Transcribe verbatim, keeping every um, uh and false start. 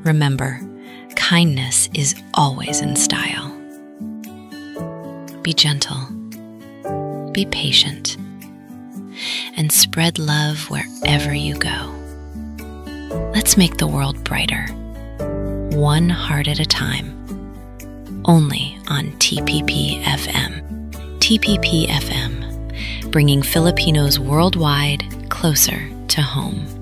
remember, kindness is always in style. Be gentle, be patient, and spread love wherever you go. Let's make the world brighter, one heart at a time, only on T P P F M. T P P F M, bringing Filipinos worldwide closer to home.